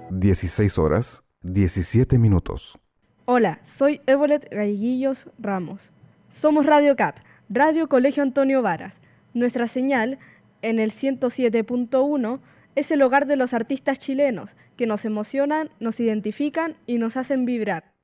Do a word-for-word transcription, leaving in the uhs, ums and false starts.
dieciséis horas, diecisiete minutos. Hola, soy Evolet Galleguillos Ramos. Somos Radio C A P, Radio Colegio Antonio Varas. Nuestra señal, en el ciento siete punto uno, es el hogar de los artistas chilenos, que nos emocionan, nos identifican y nos hacen vibrar.